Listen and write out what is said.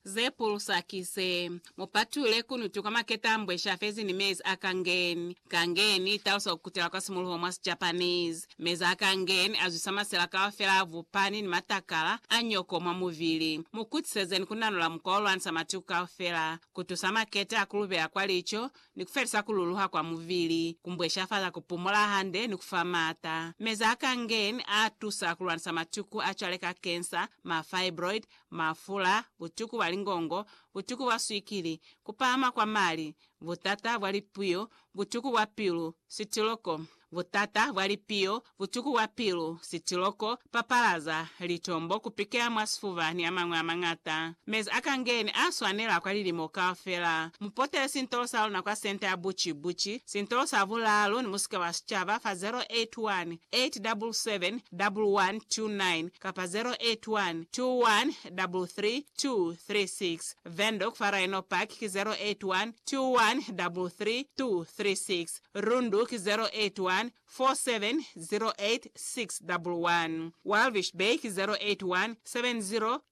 zepulusa kise mupatule kunu tukamaketa mbwesha fezi ni mezi akangeni kangeni tausa kukutela kwa simuluho mwasu Japanese mezi akangeni azusamasela kawafela avupani ni matakala anyoko mwa muvili mukutisezeni kunanula mkolo ansa matuku kawafela kutusamaketa akuluvela kwa licho ni kufelisa kululuha kwa muvili kumbwesha fala kupumula hande ni kufamata mezi akangeni atusa akulwanisa matuku achaleka kensa ma fibroid mafula butuku walingongo butuku waswikili kupama kwa mali vutata walipiyo butuku wa pilu sitiloko vutata walipiyo butuku wa pilu sitiloko papalaza litombo kupikea mwasifuva ni amang'we amang'ata mezi akangeni aswanela kwa lilimo kawafela mupotele sintolosa na kwa sente ya buchi sintolosa vulalo ni musika wa Sichava fa 081-877-1129 kapa 081-2133-236 vendo kufara enopak ki 081-2133-236 rundu ki 081-4708-611 Walvish Bay ki 081-70